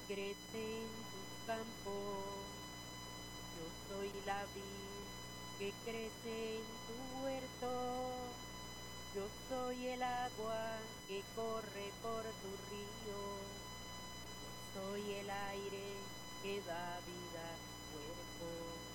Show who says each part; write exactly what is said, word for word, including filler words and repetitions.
Speaker 1: crece en tus campos. Yo soy la vid que crece en tu huerto. Yo soy el agua que corre por tu río.